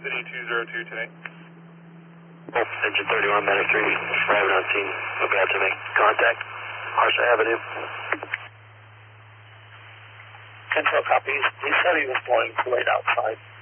City 202 today. Engine 31, Medic 3, arriving on scene. About to make contact. Harsha Avenue. 10-4 copies. He said he was going to wait outside.